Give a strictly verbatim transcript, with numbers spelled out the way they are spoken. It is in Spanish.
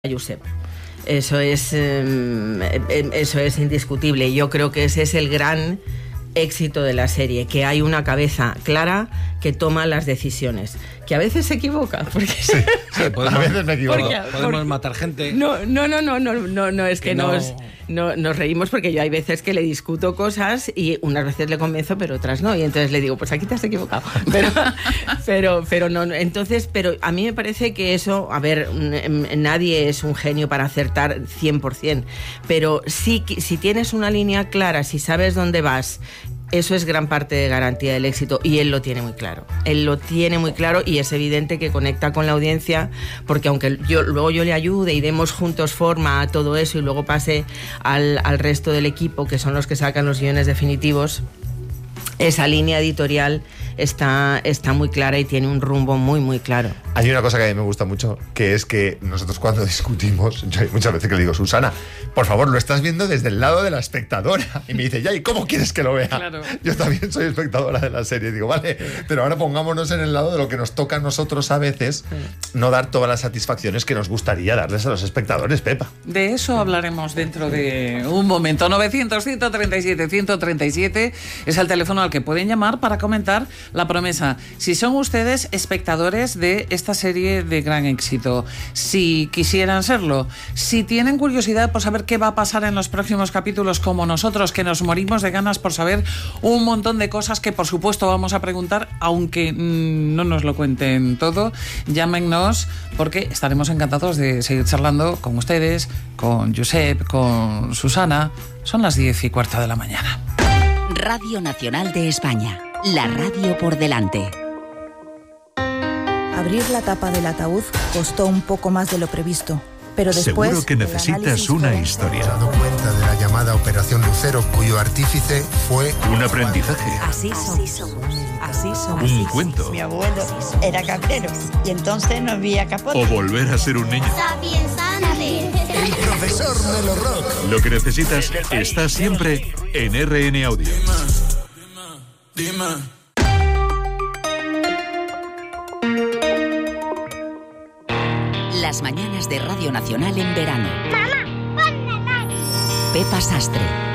Josep. Eso es, eh, eso es indiscutible. Yo creo que ese es el gran éxito de la serie, que hay una cabeza clara que toma las decisiones, que a veces se equivoca, porque sí, sí, podemos, a veces me equivoco. Porque, podemos porque, matar gente. No, no, no, no, no, no, no es que, que no... nos no, nos reímos porque yo hay veces que le discuto cosas y unas veces le convenzo, pero otras no, y entonces le digo, pues aquí te has equivocado. Pero, pero, pero no, entonces, pero a mí me parece que eso, a ver, nadie es un genio para acertar cien por ciento, pero sí, si tienes una línea clara, si sabes dónde vas, eso es gran parte de garantía del éxito, y él lo tiene muy claro. Él lo tiene muy claro y es evidente que conecta con la audiencia, porque aunque yo, luego yo le ayude y demos juntos forma a todo eso y luego pase al, al resto del equipo, que son los que sacan los guiones definitivos, esa línea editorial está, está muy clara y tiene un rumbo muy, muy claro. Hay una cosa que a mí me gusta mucho, que es que nosotros cuando discutimos, yo hay muchas veces que le digo, Susana, por favor, lo estás viendo desde el lado de la espectadora. Y me dice, ya, ¿y cómo quieres que lo vea? Claro. Yo también soy espectadora de la serie. Digo, vale, pero ahora pongámonos en el lado de lo que nos toca a nosotros a veces, no dar todas las satisfacciones que nos gustaría darles a los espectadores, Pepa. De eso hablaremos dentro de un momento. novecientos, ciento treinta y siete, ciento treinta y siete es el teléfono al que pueden llamar para comentar la promesa. Si son ustedes espectadores de esta serie de gran éxito, si quisieran serlo, si tienen curiosidad por saber qué va a pasar en los próximos capítulos, como nosotros, que nos morimos de ganas por saber un montón de cosas que por supuesto vamos a preguntar, aunque mmm, no nos lo cuenten todo, llámenos, porque estaremos encantados de seguir charlando con ustedes, con Josep, con Susana. Son las diez y cuarta de la mañana. Radio Nacional de España, la radio por delante. Abrir la tapa del ataúd costó un poco más de lo previsto, pero después... Seguro que necesitas una historia. He dado cuenta de la llamada Operación Lucero, cuyo artífice fue... Un aprendizaje. Así somos. Así somos. Un cuento. Mi abuelo era cabrero y entonces no había capote. O volver a ser un niño. El profesor Melo Rock. Lo que necesitas está siempre en R N Audio. Dime, dime. Las mañanas de Radio Nacional en verano. Mamá, pon la radio. Pepa Sastre.